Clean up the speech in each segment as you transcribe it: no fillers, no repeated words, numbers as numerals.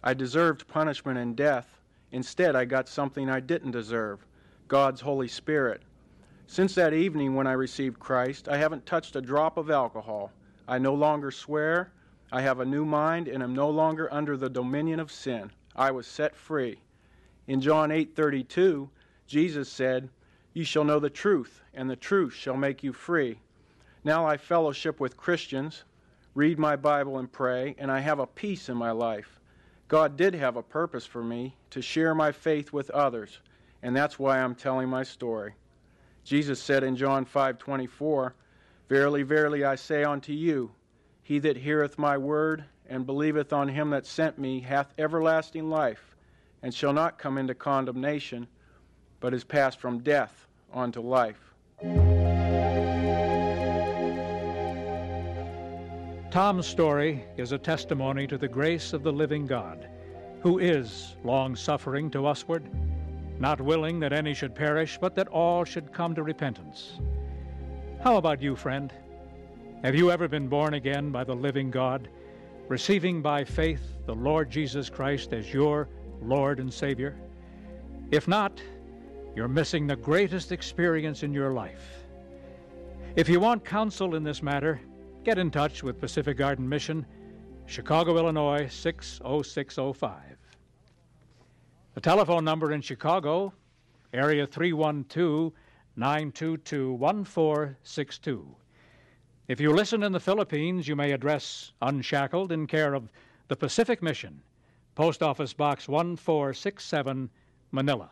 I deserved punishment and death. Instead, I got something I didn't deserve, God's Holy Spirit. Since that evening when I received Christ, I haven't touched a drop of alcohol. I no longer swear. I have a new mind and am no longer under the dominion of sin. I was set free. In John 8:32, Jesus said, "You shall know the truth, and the truth shall make you free." Now I fellowship with Christians, read my Bible and pray, and I have a peace in my life. God did have a purpose for me, to share my faith with others, and that's why I'm telling my story. Jesus said in John 5:24, "Verily, verily, I say unto you, he that heareth my word, and believeth on him that sent me, hath everlasting life, and shall not come into condemnation, but is passed from death unto life." Tom's story is a testimony to the grace of the living God, who is long-suffering to usward, not willing that any should perish, but that all should come to repentance. How about you, friend? Have you ever been born again by the living God, receiving by faith the Lord Jesus Christ as your Lord and Savior? If not, you're missing the greatest experience in your life. If you want counsel in this matter, get in touch with Pacific Garden Mission, Chicago, Illinois, 60605. The telephone number in Chicago, area 312-922-1462. If you listen in the Philippines, you may address Unshackled in care of the Pacific Mission, Post Office Box 1467, Manila.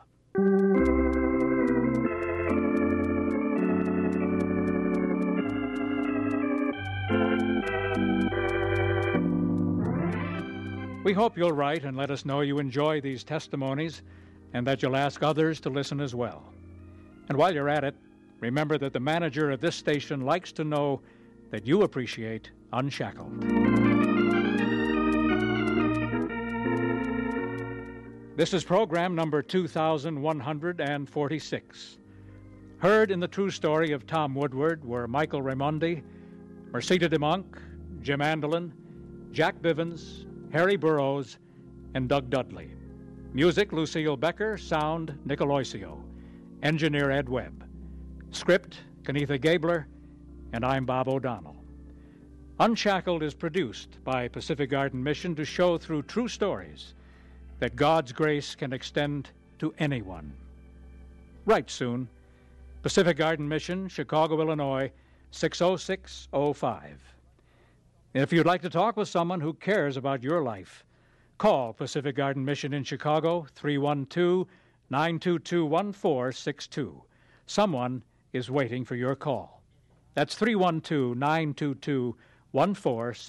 We hope you'll write and let us know you enjoy these testimonies and that you'll ask others to listen as well. And while you're at it, remember that the manager of this station likes to know that you appreciate Unshackled. This is program number 2146. Heard in the true story of Tom Woodward were Michael Raimondi, Mercita DeMonk, Jim Andelin, Jack Bivens, Harry Burroughs, and Doug Dudley. Music, Lucille Becker. Sound, Nicoloisio. Engineer, Ed Webb. Script, Kenitha Gabler. And I'm Bob O'Donnell. Unshackled is produced by Pacific Garden Mission to show through true stories that God's grace can extend to anyone. Write soon. Pacific Garden Mission, Chicago, Illinois, 60605. If you'd like to talk with someone who cares about your life, call Pacific Garden Mission in Chicago, 312-922-1462. Someone is waiting for your call. That's 312-922-1462.